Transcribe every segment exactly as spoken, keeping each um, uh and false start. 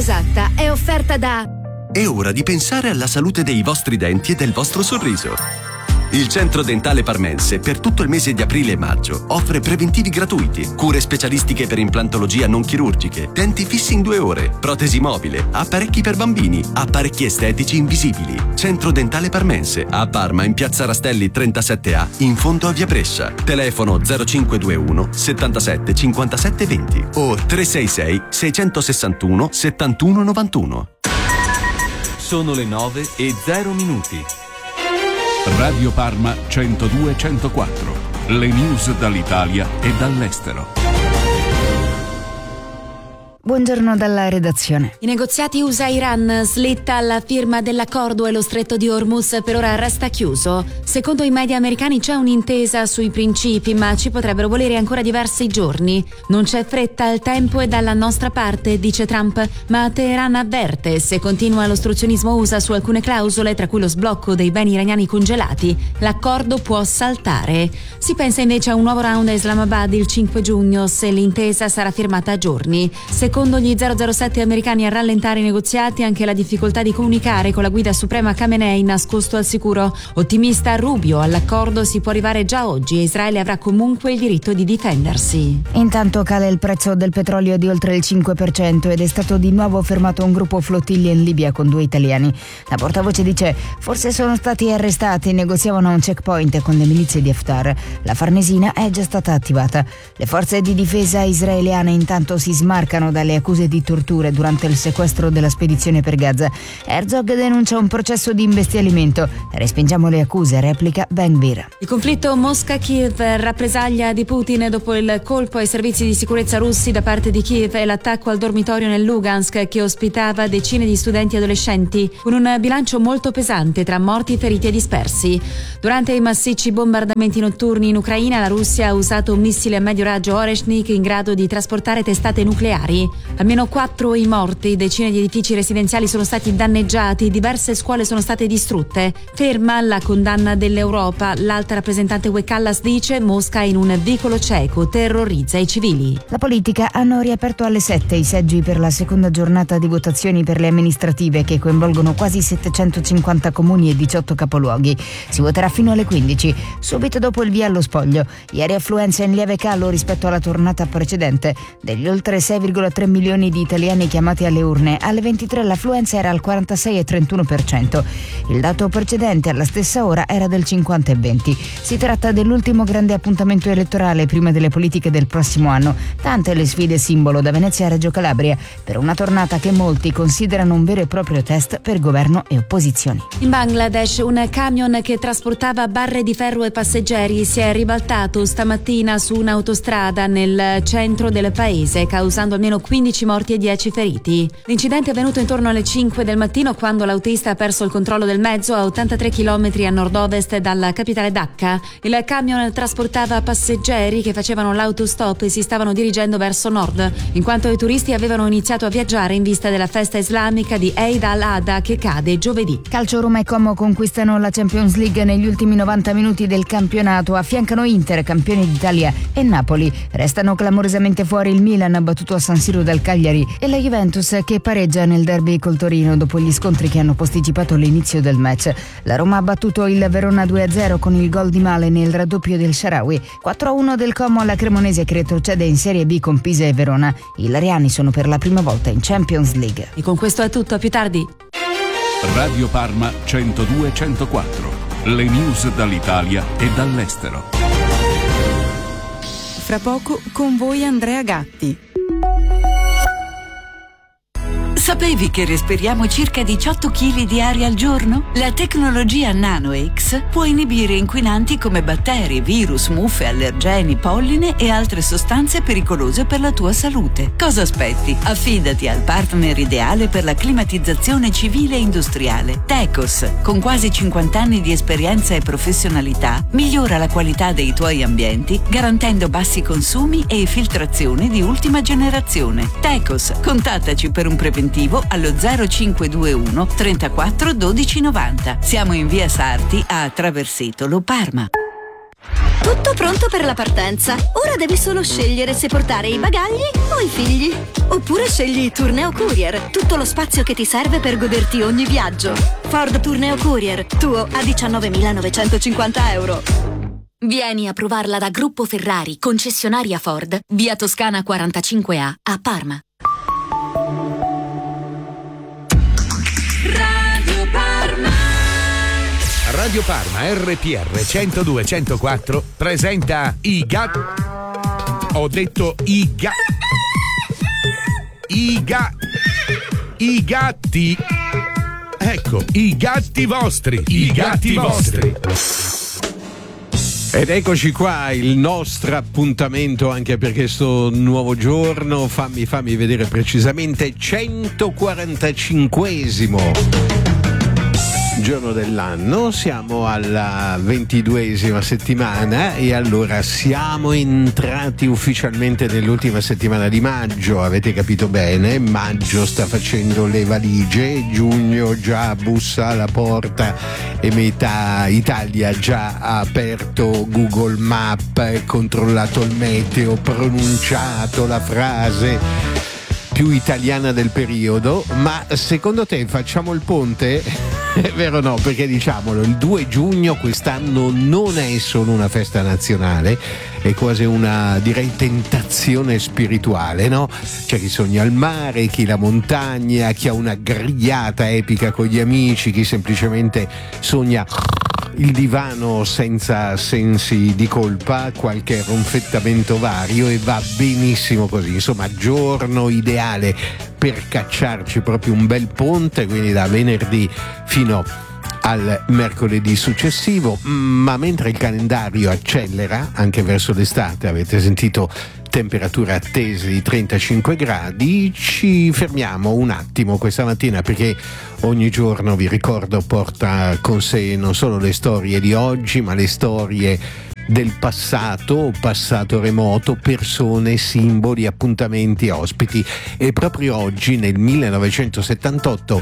Esatta è offerta da... È ora di pensare alla salute dei vostri denti e del vostro sorriso. Il Centro Dentale Parmense per tutto il mese di aprile e maggio offre preventivi gratuiti, cure specialistiche per implantologia non chirurgiche, denti fissi in due ore, protesi mobile, apparecchi per bambini, apparecchi estetici invisibili. Centro Dentale Parmense a Parma in piazza Rastelli trentasette A in fondo a via Brescia. Telefono zero cinque due uno settantasette cinquantasette venti o tre sei sei sei sei uno settantuno novantuno. Sono le nove e zero minuti. Radio Parma centodue centoquattro. Le news dall'Italia e dall'estero. Buongiorno dalla redazione. I negoziati U S A-Iran, slitta alla firma dell'accordo e lo stretto di Hormuz per ora resta chiuso. Secondo i media americani c'è un'intesa sui principi, ma ci potrebbero volere ancora diversi giorni. Non c'è fretta, il tempo è dalla nostra parte, dice Trump, ma Teheran avverte: se continua l'ostruzionismo U S A su alcune clausole, tra cui lo sblocco dei beni iraniani congelati, l'accordo può saltare. Si pensa invece a un nuovo round a Islamabad il cinque giugno, se l'intesa sarà firmata a giorni. Secondo gli zero zero sette americani, a rallentare i negoziati anche la difficoltà di comunicare con la guida suprema Khamenei, nascosto al sicuro. Ottimista Rubio: all'accordo si può arrivare già oggi e Israele avrà comunque il diritto di difendersi. Intanto cala il prezzo del petrolio di oltre il cinque per cento ed è stato di nuovo fermato un gruppo flottiglia in Libia con due italiani. La portavoce dice: forse sono stati arrestati, negoziavano a un checkpoint con le milizie di Haftar. La Farnesina è già stata attivata. Le forze di difesa israeliane intanto si smarcano da le accuse di torture durante il sequestro della spedizione per Gaza. Herzog denuncia un processo di imbestialimento. Respingiamo le accuse, replica Ben-Gvir. Il conflitto Mosca-Kiev, rappresaglia di Putin dopo il colpo ai servizi di sicurezza russi da parte di Kiev e l'attacco al dormitorio nel Lugansk che ospitava decine di studenti e adolescenti, con un bilancio molto pesante tra morti, feriti e dispersi. Durante i massicci bombardamenti notturni in Ucraina, la Russia ha usato un missile a medio raggio Oreshnik in grado di trasportare testate nucleari. Almeno quattro i morti, decine di edifici residenziali sono stati danneggiati, diverse scuole sono state distrutte. Ferma la condanna dell'Europa. L'alta rappresentante Kaja Kallas dice: Mosca in un vicolo cieco terrorizza i civili. La politica: hanno riaperto alle sette i seggi per la seconda giornata di votazioni per le amministrative che coinvolgono quasi settecentocinquanta comuni e diciotto capoluoghi. Si voterà fino alle quindici, subito dopo il via allo spoglio. Ieri affluenza in lieve calo rispetto alla tornata precedente. Degli oltre sei virgola tre milioni di italiani chiamati alle urne, alle ventitré l'affluenza era al quarantasei virgola trentuno per cento. Il dato precedente alla stessa ora era del cinquanta virgola venti. Si tratta dell'ultimo grande appuntamento elettorale prima delle politiche del prossimo anno. Tante le sfide simbolo da Venezia a Reggio Calabria, per una tornata che molti considerano un vero e proprio test per governo e opposizioni. In Bangladesh un camion che trasportava barre di ferro e passeggeri si è ribaltato stamattina su un'autostrada nel centro del paese, causando almeno quindici morti e dieci feriti. L'incidente è avvenuto intorno alle cinque del mattino, quando l'autista ha perso il controllo del mezzo a ottantatré chilometri a nord-ovest dalla capitale Dhaka. Il camion trasportava passeggeri che facevano l'autostop e si stavano dirigendo verso nord, in quanto i turisti avevano iniziato a viaggiare in vista della festa islamica di Eid al-Adha che cade giovedì. Calcio: Roma e Como conquistano la Champions League negli ultimi novanta minuti del campionato, affiancano Inter, campione d'Italia, e Napoli. Restano clamorosamente fuori il Milan, battuto a San Siro dal Cagliari, e la Juventus che pareggia nel derby col Torino dopo gli scontri che hanno posticipato l'inizio del match. La Roma ha battuto il Verona due a zero con il gol di Male nel raddoppio del Shaarawy. quattro a uno del Como alla Cremonese che retrocede in Serie B con Pisa e Verona. I Lariani sono per la prima volta in Champions League. E con questo è tutto, a più tardi. Radio Parma centodue centoquattro. Le news dall'Italia e dall'estero. Fra poco con voi Andrea Gatti. Sapevi che respiriamo circa diciotto chili di aria al giorno? La tecnologia NanoX può inibire inquinanti come batteri, virus, muffe, allergeni, polline e altre sostanze pericolose per la tua salute. Cosa aspetti? Affidati al partner ideale per la climatizzazione civile e industriale. Tecos, con quasi cinquanta anni di esperienza e professionalità, migliora la qualità dei tuoi ambienti garantendo bassi consumi e filtrazione di ultima generazione. Tecos, contattaci per un preventivo allo zero cinque due uno trentaquattro dodici novanta. Siamo in via Sarti a Traversetolo, Parma. Tutto pronto per la partenza. Ora devi solo scegliere se portare i bagagli o i figli. Oppure scegli Tourneo Courier, tutto lo spazio che ti serve per goderti ogni viaggio. Ford Tourneo Courier, tuo a diciannovemilanovecentocinquanta euro. Vieni a provarla da Gruppo Ferrari, concessionaria Ford, via Toscana quarantacinque A, a Parma. Radio Parma. Radio Parma R P R centodue centoquattro presenta i gatti. Ho detto i gatti. I gatti. I gatti. Ecco, i gatti vostri. I, I gatti, gatti vostri. Ed eccoci qua, il nostro appuntamento anche per questo nuovo giorno. Fammi, fammi vedere precisamente, centoquarantacinquesimo giorno dell'anno, siamo alla ventiduesima settimana e allora siamo entrati ufficialmente nell'ultima settimana di maggio. Avete capito bene, maggio sta facendo le valigie, giugno già bussa alla porta e metà Italia già ha aperto Google Maps, controllato il meteo, pronunciato la frase più italiana del periodo. Ma secondo te facciamo il ponte? È vero o no? Perché diciamolo, il due giugno quest'anno non è solo una festa nazionale, è quasi una, direi, tentazione spirituale, no? C'è chi sogna il mare, chi la montagna, chi ha una grigliata epica con gli amici, chi semplicemente sogna il divano senza sensi di colpa, qualche ronfettamento vario, e va benissimo così. Insomma, giorno ideale per cacciarci proprio un bel ponte, quindi da venerdì fino al mercoledì successivo. Ma mentre il calendario accelera anche verso l'estate, avete sentito temperature attese di trentacinque gradi, ci fermiamo un attimo questa mattina perché ogni giorno, vi ricordo, porta con sé non solo le storie di oggi ma le storie del passato, passato remoto, persone, simboli, appuntamenti, ospiti. E proprio oggi, nel millenovecentosettantotto,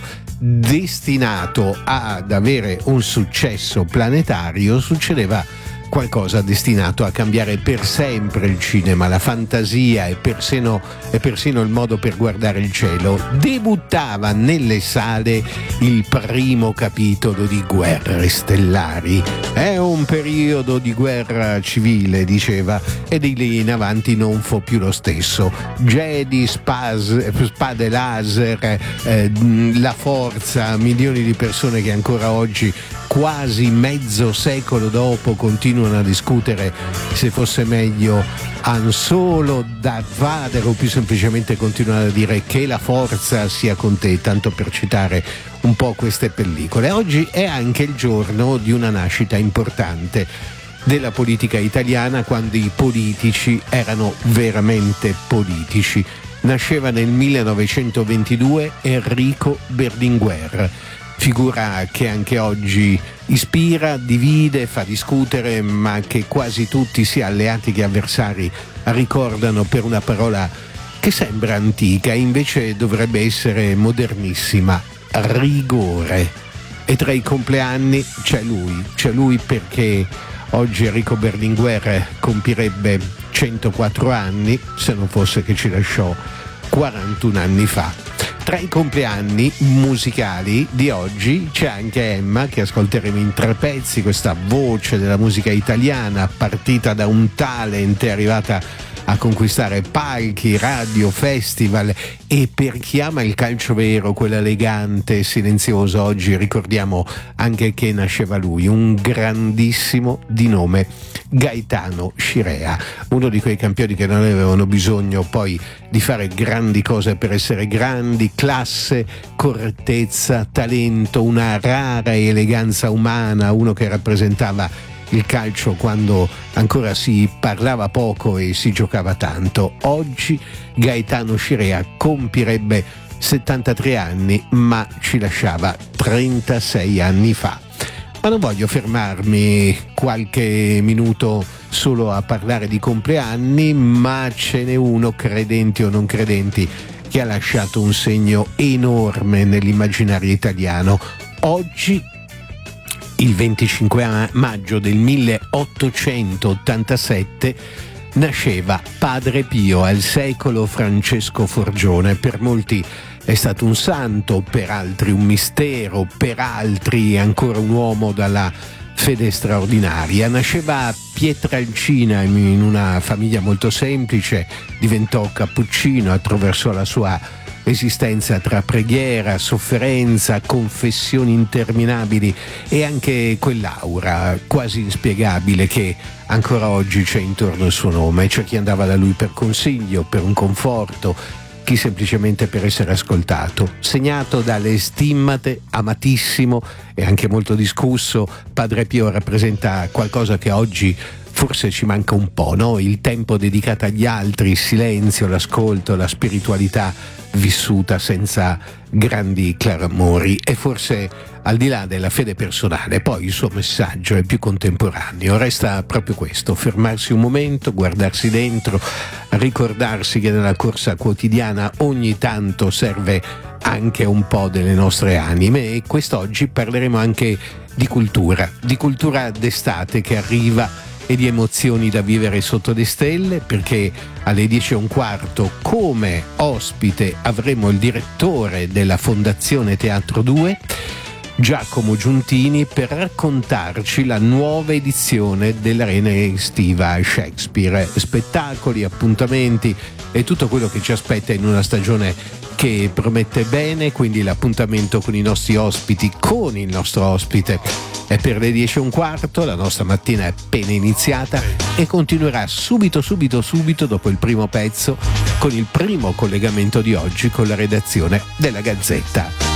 destinato ad avere un successo planetario, succedeva qualcosa destinato a cambiare per sempre il cinema, la fantasia e persino, e persino il modo per guardare il cielo. Debuttava nelle sale il primo capitolo di Guerre Stellari. È un periodo di guerra civile, diceva, e di lì in avanti non fu più lo stesso. Jedi, spas, spade laser, eh, la forza, milioni di persone che ancora oggi, quasi mezzo secolo dopo, continuano a discutere se fosse meglio Han Solo, Darth Vader, o più semplicemente continuano a dire che la forza sia con te, tanto per citare un po' queste pellicole. Oggi è anche il giorno di una nascita importante della politica italiana, quando i politici erano veramente politici. Nasceva nel millenovecentoventidue Enrico Berlinguer, figura che anche oggi ispira, divide, fa discutere, ma che quasi tutti, sia alleati che avversari, ricordano per una parola che sembra antica e invece dovrebbe essere modernissima: rigore. E tra i compleanni c'è lui, c'è lui perché oggi Enrico Berlinguer compirebbe centoquattro anni, se non fosse che ci lasciò quarantuno anni fa. Tra i compleanni musicali di oggi c'è anche Emma, che ascolteremo in tre pezzi, questa voce della musica italiana, partita da un talent, è arrivata a conquistare palchi, radio, festival, e per chi ama il calcio vero, quello elegante e silenzioso, oggi ricordiamo anche che nasceva lui, un grandissimo di nome Gaetano Scirea, uno di quei campioni che non avevano bisogno poi di fare grandi cose per essere grandi: classe, correttezza, talento, una rara eleganza umana, uno che rappresentava il calcio quando ancora si parlava poco e si giocava tanto. Oggi Gaetano Scirea compirebbe settantatré anni, ma ci lasciava trentasei anni fa. Ma non voglio fermarmi qualche minuto solo a parlare di compleanni, ma ce n'è uno, credenti o non credenti, che ha lasciato un segno enorme nell'immaginario italiano. Oggi il venticinque maggio del milleottocentottantasette, nasceva Padre Pio, al secolo Francesco Forgione. Per molti è stato un santo, per altri un mistero, per altri ancora un uomo dalla fede straordinaria. Nasceva a Pietralcina in una famiglia molto semplice, diventò cappuccino, attraversò la sua esistenza tra preghiera, sofferenza, confessioni interminabili e anche quell'aura quasi inspiegabile che ancora oggi c'è intorno al suo nome. C'è chi andava da lui per consiglio, per un conforto, chi semplicemente per essere ascoltato. Segnato dalle stimmate, amatissimo e anche molto discusso, Padre Pio rappresenta qualcosa che oggi forse ci manca un po', no? Il tempo dedicato agli altri, il silenzio, l'ascolto, la spiritualità vissuta senza grandi clamori, e forse al di là della fede personale poi il suo messaggio è più contemporaneo. Resta proprio questo: fermarsi un momento, guardarsi dentro, ricordarsi che nella corsa quotidiana ogni tanto serve anche un po' delle nostre anime. E quest'oggi parleremo anche di cultura, di cultura d'estate che arriva e di emozioni da vivere sotto le stelle, perché alle dieci e un quarto come ospite avremo il direttore della Fondazione Teatro due, Giacomo Giuntini, per raccontarci la nuova edizione dell'Arena estiva Shakespeare, spettacoli, appuntamenti e tutto quello che ci aspetta in una stagione che promette bene. Quindi l'appuntamento con i nostri ospiti, con il nostro ospite, è per le dieci e un quarto. La nostra mattina è appena iniziata e continuerà subito subito subito dopo il primo pezzo, con il primo collegamento di oggi con la redazione della Gazzetta.